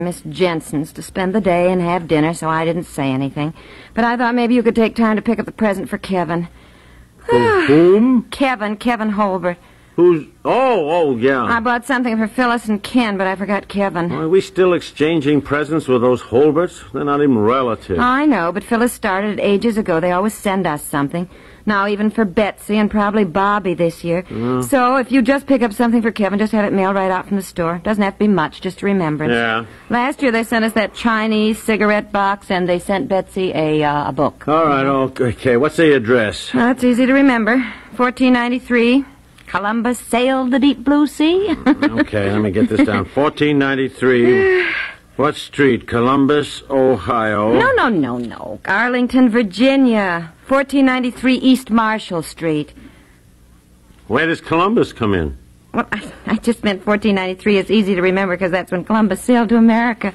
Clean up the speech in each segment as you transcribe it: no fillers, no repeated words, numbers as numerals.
Miss Jensen's to spend the day and have dinner, so I didn't say anything. But I thought maybe you could take time to pick up the present for Kevin. For whom? Kevin Holbert. Who's... Oh, yeah. I bought something for Phyllis and Ken, but I forgot Kevin. Are we still exchanging presents with those Holberts? They're not even relatives. I know, but Phyllis started it ages ago. They always send us something. Now even for Betsy and probably Bobby this year. So if you just pick up something for Kevin, just have it mailed right out from the store. Doesn't have to be much, just a remembrance. Yeah. Last year they sent us that Chinese cigarette box, and they sent Betsy a book. All right, okay. What's the address? That's easy to remember. 1493. Columbus sailed the deep blue sea. Okay, let me get this down. 1493. What street? Columbus, Ohio. No. Arlington, Virginia. 1493 East Marshall Street. Where does Columbus come in? Well, I just meant 1493. It's easy to remember because that's when Columbus sailed to America.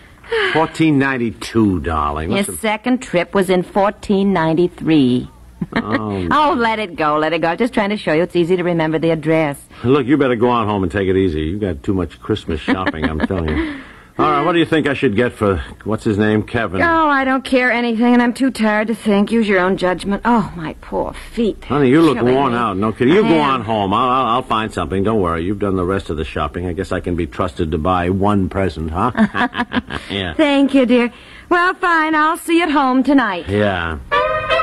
1492, darling. His second trip was in 1493. Oh, let it go. I'm just trying to show you it's easy to remember the address. Look, you better go on home and take it easy. You got too much Christmas shopping, I'm telling you. All right, what do you think I should get for, what's his name, Kevin? Oh, I don't care anything, and I'm too tired to think. Use your own judgment. Oh, my poor feet. Honey, you look Killing worn me. out. No kidding. You go on home. I'll find something. Don't worry. You've done the rest of the shopping. I guess I can be trusted to buy one present, huh? Yeah. Thank you, dear. Well, fine. I'll see you at home tonight. Yeah.